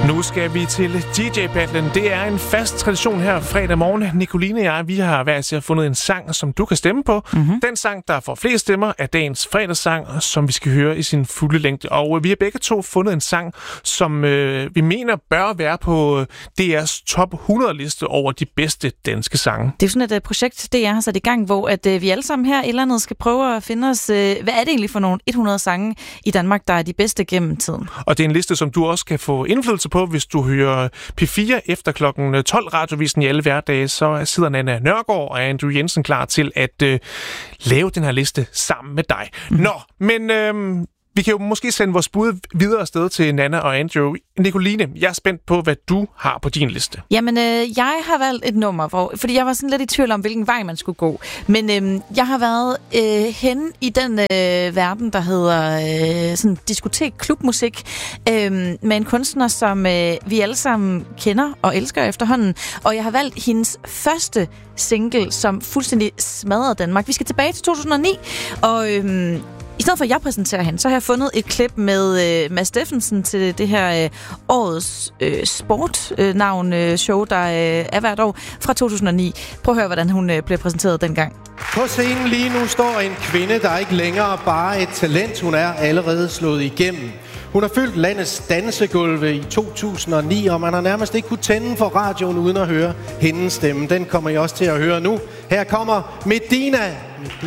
Nu skal vi til DJ-battlen. Det er en fast tradition her fredag morgen. Nicoline og jeg, vi har hver især fundet en sang, som du kan stemme på. Mm-hmm. Den sang, der får flest stemmer, er dagens fredagssang, som vi skal høre i sin fulde længde. Og vi har begge to fundet en sang, som vi mener bør være på DR's top 100-liste over de bedste danske sange. Det er sådan et projekt, DR har sat i gang, hvor at vi alle sammen her et eller andet skal prøve at finde os, hvad er det egentlig for nogle 100 sange i Danmark, der er de bedste gennem tiden. Og det er en liste, som du også kan få indflydelse på, hvis du hører P4 efter klokken 12 radiovisen i alle hverdage, så sidder Nanna Nørgaard og Andrew Jensen klar til at lave den her liste sammen med dig. Nå, men vi kan jo måske sende vores bud videre afsted til Nanna og Andrew. Nicoline, jeg er spændt på, hvad du har på din liste. Jamen, jeg har valgt et nummer, fordi jeg var sådan lidt i tvivl om, hvilken vej man skulle gå. Men jeg har været henne i den verden, der hedder sådan diskotek-klubmusik, med en kunstner, som vi alle sammen kender og elsker efterhånden. Og jeg har valgt hendes første single, som fuldstændig smadrede Danmark. Vi skal tilbage til 2009, og i stedet for, at jeg præsenterer hende, så har jeg fundet et klip med Mads Steffensen til det her årets sportnavn-show, der er hvert år fra 2009. Prøv at høre, hvordan hun blev præsenteret dengang. På scenen lige nu står en kvinde, der ikke længere bare et talent. Hun er allerede slået igennem. Hun har fyldt landets dansegulve i 2009, og man har nærmest ikke kunne tænde for radioen uden at høre hendes stemme. Den kommer I også til at høre nu. Her kommer Medina.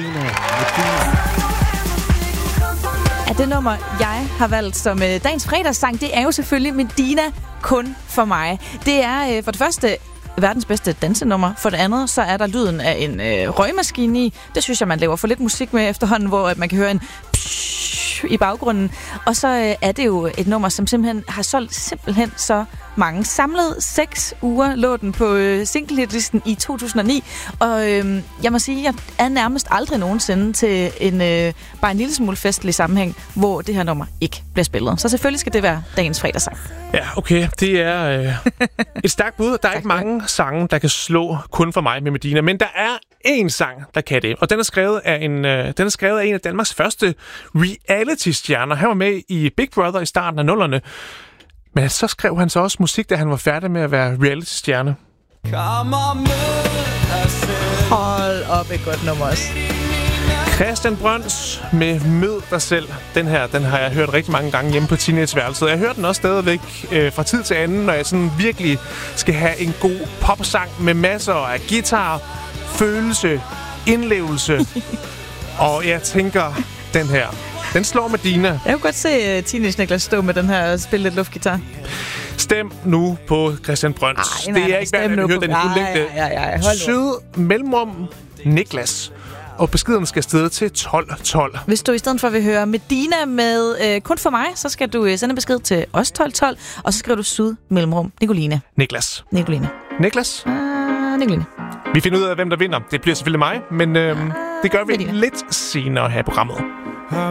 Ja, det nummer, jeg har valgt som dagens fredagssang, det er jo selvfølgelig Medina, kun for mig. Det er for det første verdens bedste dansenummer. For det andet, så er der lyden af en røgmaskine i. Det synes jeg, man laver for lidt musik med efterhånden, hvor man kan høre en i baggrunden. Og så er det jo et nummer, som simpelthen har solgt så mange. Samlet 6 uger lå den på single-hitlisten i 2009. Og jeg må sige, jeg er nærmest aldrig nogensinde til bare en lille smule festlig sammenhæng, hvor det her nummer ikke bliver spillet. Så selvfølgelig skal det være dagens fredagssang. Ja, okay. Det er et stærkt bud. Der er ikke mange sange, der kan slå kun for mig med Medina. Men der er én sang, der kan det. Og den er skrevet af en af Danmarks første reality-stjerner. Han var med i Big Brother i starten af 00'erne. Men så skrev han så også musik, da han var færdig med at være reality-stjerne. Hold op, et godt nummer også. Christian Brøns med Mød dig selv. Den har jeg hørt rigtig mange gange hjemme på teenageværelset. Jeg hører den også stadigvæk fra tid til anden, når jeg sådan virkelig skal have en god popsang med masser af guitar, følelse, indlevelse. Og jeg tænker, den slår Medina. Jeg kunne godt se Teenage Niklas stå med den her og spille lidt luftgitar. Stem nu på Christian Brøns. Det er ikke værd, at vi hører den fuldlængde. Syd mellemrum Niklas. Og beskeden skal afsted til 1212. Hvis du i stedet for vil høre Medina med kun for mig, så skal du sende besked til os 1212, og så skriver du syd mellemrum Nicoline. Niklas. Nicoline. Vi finder ud af, hvem der vinder. Det bliver selvfølgelig mig, men det gør vi lidt senere her i programmet.